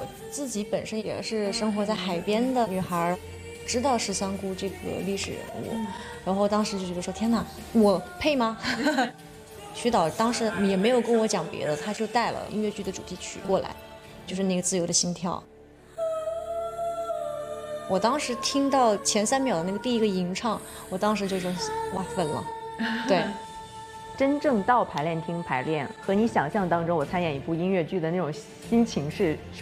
自己本身也是生活在海边的女孩，知道十三姑这个历史人物，然后当时就觉得说天哪，我配吗？徐导当时也没有跟我讲别的，他就带了音乐剧的主题曲过来，就是那个自由的心跳。我当时听到前3秒的那个第一个吟唱，我当时就说哇粉了。对， 真正到排练厅排练和你想象当中我参演一部音乐剧的那种心情是什